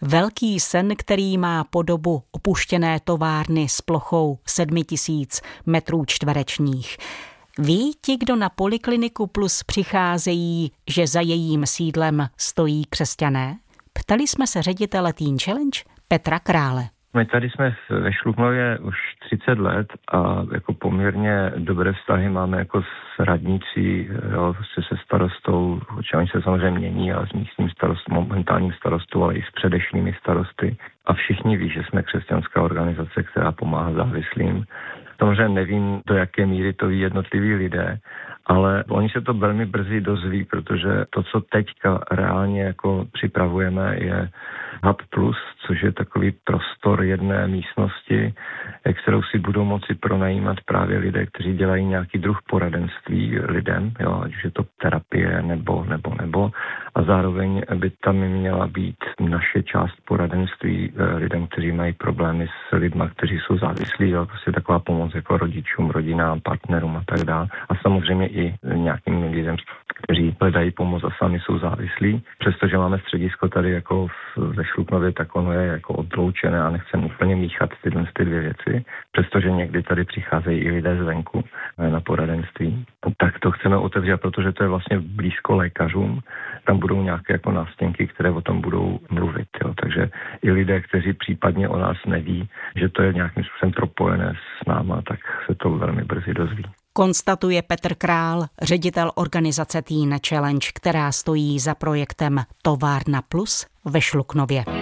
Velký sen, který má podobu opuštěné továrny s plochou 7000 metrů čtverečních. Ví ti, kdo na Polikliniku Plus přicházejí, že za jejím sídlem stojí křesťané? Ptali jsme se ředitele Teen Challenge Petra Krále. My tady jsme ve Šluknově už 30 let a jako poměrně dobré vztahy máme jako s radnicí, prostě se starostou, oni se samozřejmě mění, ale s místním momentálním starostou, ale i s předešlými starosty. A všichni ví, že jsme křesťanská organizace, která pomáhá závislým. Samozřejmě nevím, do jaké míry to ví jednotliví lidé, ale oni se to velmi brzy dozví, protože to, co teďka reálně jako připravujeme, je Hub Plus, což je takový prostor jedné místnosti, kterou si budou moci pronajímat právě lidé, kteří dělají nějaký druh poradenství lidem, jo, ať už je to terapie nebo. A zároveň by tam měla být naše část poradenství lidem, kteří mají problémy s lidmi, kteří jsou závislí, jo, prostě taková pomoc jako rodičům, rodinám, partnerům a tak dále. A samozřejmě i nějakým lidem, kteří hledají pomoc a sami jsou závislí. Přestože máme středisko tady jako ve Šluknově, tak ono je jako odloučené a nechceme úplně míchat ty dvě věci. Přestože někdy tady přicházejí i lidé zvenku na poradenství. Tak to chceme otevřít, protože to je vlastně blízko lékařům. Tam budou nějaké jako nástěnky, které o tom budou mluvit. Jo. Takže i lidé, kteří případně o nás neví, že to je nějakým způsobem propojené s náma, tak se to velmi brzy dozví. Konstatuje Petr Král, ředitel organizace Teen Challenge, která stojí za projektem Továrna Plus ve Šluknově.